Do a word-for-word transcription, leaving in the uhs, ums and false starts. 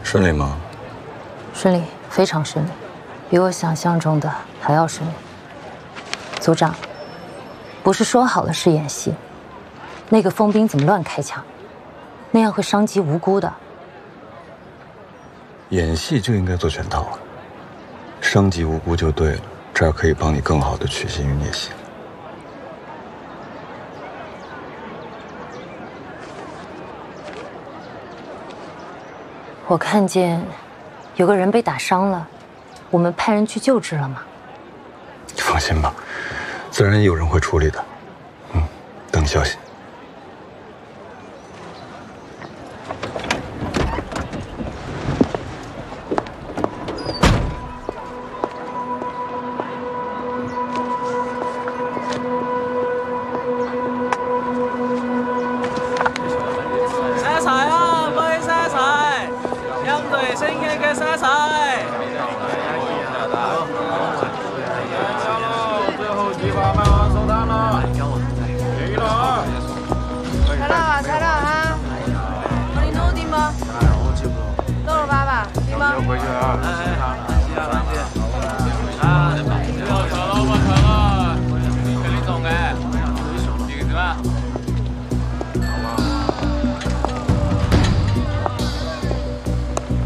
顺利吗？ 顺利，非常顺利，比我想象中的还要顺利。组长，不是说好了是演戏，那个疯兵怎么乱开枪？那样会伤及无辜的。 演戏就应该做全套啊，伤及无辜就对了，这样可以帮你更好的取信于聂心。 我看见有个人被打伤了，我们派人去救治了吗？ 你放心吧，自然有人会处理的。嗯，等消息。 沙柴啊，揮沙柴！音隊升起嘅沙柴。最後幾百萬收單啦！幾啦？ 材料啊，材料啊！我你弄定嗎？到了吧吧，定嗎？ 回去啊。